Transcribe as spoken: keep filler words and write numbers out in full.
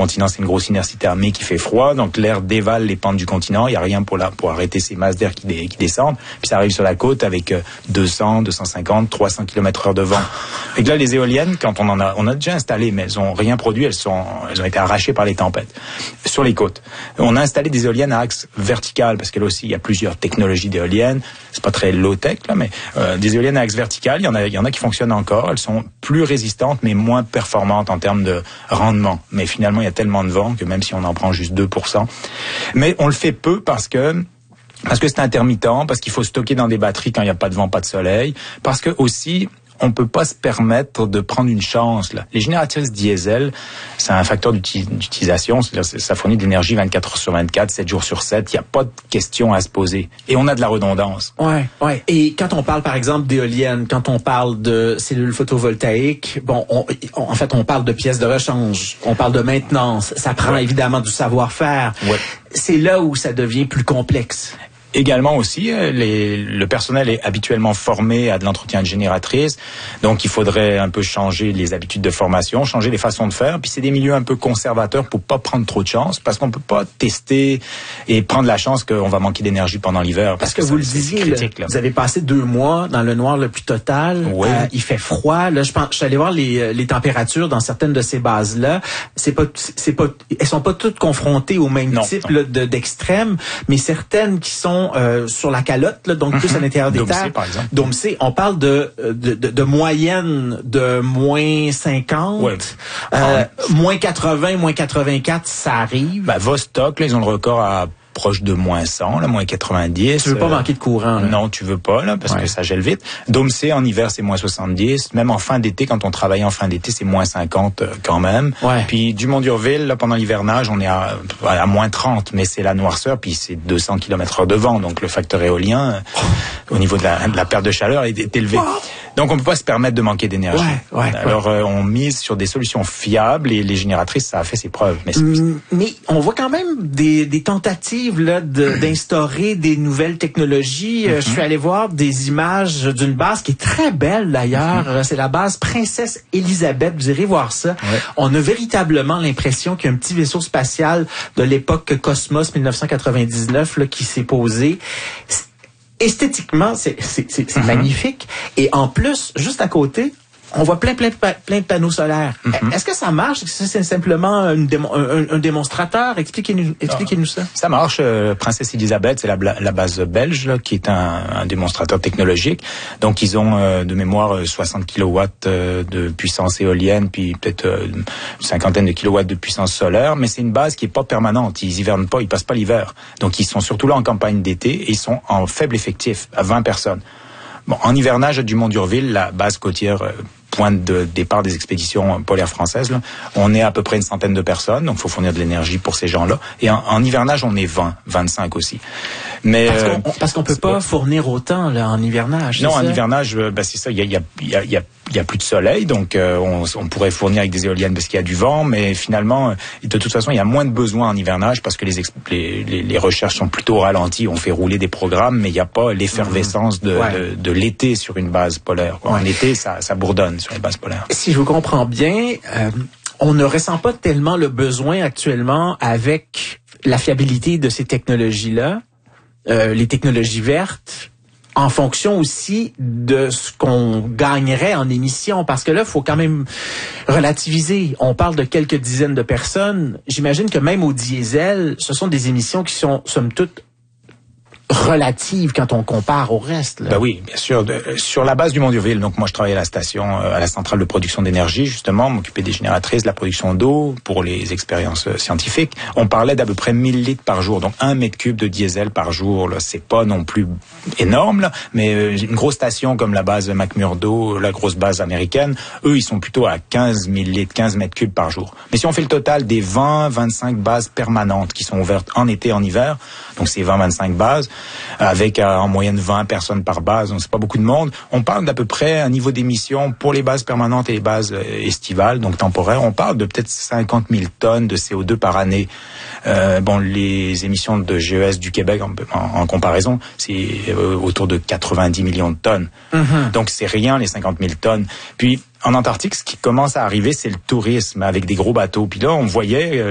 continent, c'est une grosse inertie thermique qui fait froid, donc l'air dévale les pentes du continent, il n'y a rien pour, la, pour arrêter ces masses d'air qui, dé, qui descendent, puis ça arrive sur la côte avec deux cents, deux cent cinquante, trois cents kilomètres heure de vent. Et que là, les éoliennes, quand on en a, on a déjà installé, mais elles ont rien produit, elles sont, elles ont été arrachées par les tempêtes. Sur les côtes. On a installé des éoliennes à axe vertical, parce que là aussi, il y a plusieurs technologies d'éoliennes, c'est pas très low-tech, là, mais euh, des éoliennes à axe vertical, il y en a, il y en a qui fonctionnent encore, elles sont plus résistantes, mais moins performantes en termes de rendement. Mais finalement, il y a tellement de vent que même si on en prend juste deux pour cent. Mais on le fait peu parce que parce que c'est intermittent, parce qu'il faut stocker dans des batteries quand il n'y a pas de vent, pas de soleil, parce que aussi, on peut pas se permettre de prendre une chance, là. Les génératrices diesel, c'est un facteur d'utilisation, c'est-à-dire ça fournit de l'énergie vingt-quatre heures sur vingt-quatre, sept jours sur sept, il n'y a pas de question à se poser. Et on a de la redondance. Ouais, ouais. Et quand on parle, par exemple, d'éoliennes, quand on parle de cellules photovoltaïques, bon, on, on, en fait, on parle de pièces de rechange, on parle de maintenance, ça prend ouais. évidemment du savoir-faire. Ouais. C'est là où ça devient plus complexe. Également aussi, les, le personnel est habituellement formé à de l'entretien de génératrices, donc il faudrait un peu changer les habitudes de formation, changer les façons de faire, puis c'est des milieux un peu conservateurs pour pas prendre trop de chance, parce qu'on peut pas tester et prendre la chance qu'on va manquer d'énergie pendant l'hiver. Parce, parce que, que vous ça, le disiez, critique, là, vous avez passé deux mois dans le noir le plus total, oui. euh, il fait froid, là je pense, je suis allé voir les, les températures dans certaines de ces bases-là, c'est pas, c'est pas, elles sont pas toutes confrontées au même non, type non. Là, de, d'extrêmes, mais certaines qui sont Euh, sur la calotte, là, donc mm-hmm. plus à l'intérieur des Domcé, terres. par exemple. Domcé, on parle de, de, de, de moyenne de moins cinquante, ouais. euh, ah. moins quatre-vingts, moins quatre-vingt-quatre, ça arrive. Ben, Vostok, là, ils ont le record à proche de moins cent, là, moins quatre-vingt-dix. Tu veux pas euh, manquer de courant, là. Non, tu veux pas, là, parce ouais. que ça gèle vite. Domcé, en hiver, c'est moins soixante-dix. Même en fin d'été, quand on travaille en fin d'été, c'est moins cinquante, euh, quand même. Ouais. Puis, Dumont-d'Urville, là, pendant l'hivernage, on est à, à moins trente, mais c'est la noirceur, puis c'est deux cents kilomètres heure de vent. Donc, le facteur éolien, euh, au niveau de la, de la perte de chaleur, est, est élevé. Oh. Donc, on peut pas se permettre de manquer d'énergie. Ouais, ouais, Alors, ouais. Euh, on mise sur des solutions fiables et les génératrices, ça a fait ses preuves. Mais, mmh, mais on voit quand même des, des tentatives là de, d'instaurer des nouvelles technologies. Mm-hmm. Je suis allé voir des images d'une base qui est très belle d'ailleurs. Mm-hmm. C'est la base Princesse Elisabeth. Vous irez voir ça. Ouais. On a véritablement l'impression qu'il y a un petit vaisseau spatial de l'époque Cosmos dix-neuf cent quatre-vingt-dix-neuf là, qui s'est posé. Esthétiquement, c'est, c'est, c'est, c'est mm-hmm. magnifique. Et en plus, juste à côté, on voit plein, plein, plein de panneaux solaires. Mm-hmm. Est-ce que ça marche? Est-ce que c'est simplement une démo, un, un démonstrateur? Expliquez-nous, expliquez-nous ça. Ça marche. Euh, Princesse Elisabeth, c'est la, la base belge, là, qui est un, un démonstrateur technologique. Donc, ils ont euh, de mémoire soixante kilowatts euh, de puissance éolienne, puis peut-être euh, une cinquantaine de kilowatts de puissance solaire. Mais c'est une base qui est pas permanente. Ils hivernent pas, ils passent pas l'hiver. Donc, ils sont surtout là en campagne d'été et ils sont en faible effectif, à vingt personnes. Bon, en hivernage à Dumont-d'Urville, la base côtière, euh, point de départ des expéditions polaires françaises, là, on est à peu près une centaine de personnes, donc il faut fournir de l'énergie pour ces gens-là. Et en, en hivernage, on est vingt, vingt-cinq aussi. Mais parce qu'on, euh, parce qu'on peut pas fournir autant là en hivernage. Non, en ça? hivernage, ben c'est ça. Il y a, il y a, il y a, il y a il y a plus de soleil, donc euh, on, on pourrait fournir avec des éoliennes parce qu'il y a du vent, mais finalement, de toute façon, il y a moins de besoin en hivernage parce que les, les, les, les recherches sont plutôt ralenties. On fait rouler des programmes, mais il n'y a pas l'effervescence de, ouais. de, de l'été sur une base polaire. Ouais. En été, ça, ça bourdonne sur les bases polaires. Si je vous comprends bien, euh, on ne ressent pas tellement le besoin actuellement avec la fiabilité de ces technologies-là, euh, les technologies vertes, en fonction aussi de ce qu'on gagnerait en émissions. Parce que là, il faut quand même relativiser. On parle de quelques dizaines de personnes. J'imagine que même au diesel, ce sont des émissions qui sont, somme toute, relative quand on compare au reste. Là. Ben oui, bien sûr. De, sur la base du Dumont-d'Urville, donc moi je travaillais à la station, euh, à la centrale de production d'énergie, justement, m'occuper des génératrices, de la production d'eau pour les expériences euh, scientifiques. On parlait d'à peu près mille litres par jour, donc un mètre cube de diesel par jour. Là, c'est pas non plus énorme, là, mais euh, une grosse station comme la base McMurdo, la grosse base américaine, eux ils sont plutôt à quinze mille litres, quinze mètres cubes par jour. Mais si on fait le total des vingt, vingt-cinq bases permanentes qui sont ouvertes en été, en hiver, donc c'est vingt, vingt-cinq bases, avec euh, en moyenne vingt personnes par base, donc c'est pas beaucoup de monde. On parle d'à peu près un niveau d'émission pour les bases permanentes et les bases euh, estivales, donc temporaires. On parle de peut-être cinquante mille tonnes de C O deux par année. Euh, bon, les émissions de G E S du Québec, en, en, en comparaison, c'est euh, autour de quatre-vingt-dix millions de tonnes. Mm-hmm. Donc c'est rien les cinquante mille tonnes. Puis en Antarctique, ce qui commence à arriver, c'est le tourisme avec des gros bateaux. Puis là, on voyait euh,